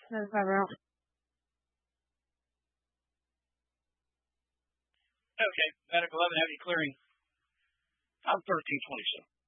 Medic 5 out. Okay, Medic 11, have you clearing? I'm 1327.